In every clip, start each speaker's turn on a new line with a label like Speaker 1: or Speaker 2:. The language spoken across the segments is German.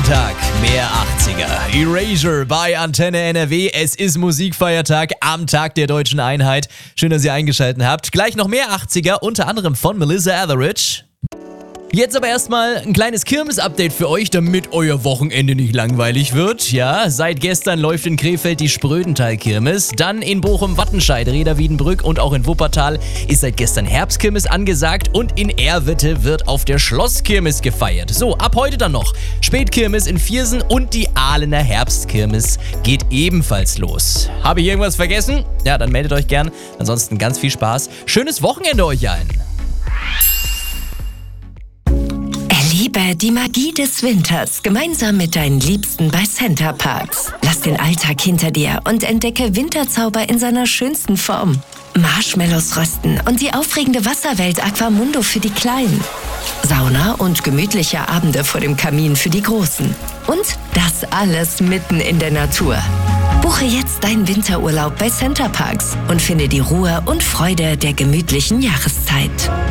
Speaker 1: Tag mehr 80er. Erasure bei Antenne NRW. Es ist Musikfeiertag am Tag der Deutschen Einheit. Schön, dass ihr eingeschaltet habt. Gleich noch mehr 80er, unter anderem von Melissa Etheridge. Jetzt aber erstmal ein kleines Kirmes-Update für euch, damit euer Wochenende nicht langweilig wird. Ja, seit gestern läuft in Krefeld die Sprödental-Kirmes. Dann in Bochum, Wattenscheid, Reda-Wiedenbrück und auch in Wuppertal ist seit gestern Herbstkirmes angesagt. Und in Erwitte wird auf der Schlosskirmes gefeiert. So, ab heute dann noch Spätkirmes in Viersen und die Ahlener Herbstkirmes geht ebenfalls los. Habe ich irgendwas vergessen? Ja, dann meldet euch gern. Ansonsten ganz viel Spaß. Schönes Wochenende euch allen.
Speaker 2: Erlebe die Magie des Winters gemeinsam mit deinen Liebsten bei Center Parcs. Lass den Alltag hinter dir und entdecke Winterzauber in seiner schönsten Form. Marshmallows rösten und die aufregende Wasserwelt Aquamundo für die Kleinen. Sauna und gemütliche Abende vor dem Kamin für die Großen. Und das alles mitten in der Natur. Buche jetzt deinen Winterurlaub bei Center Parcs und finde die Ruhe und Freude der gemütlichen Jahreszeit.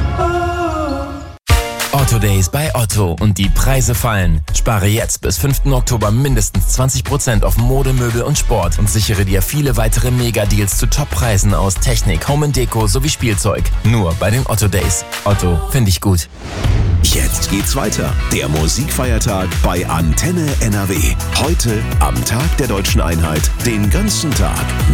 Speaker 3: Otto Days bei Otto und die Preise fallen. Spare jetzt bis 5. Oktober mindestens 20% auf Mode, Möbel und Sport und sichere dir viele weitere Mega-Deals zu Top-Preisen aus Technik, Home & Deko sowie Spielzeug. Nur bei den Otto Days. Otto, finde ich gut.
Speaker 4: Jetzt geht's weiter. Der Musikfeiertag bei Antenne NRW. Heute am Tag der Deutschen Einheit den ganzen Tag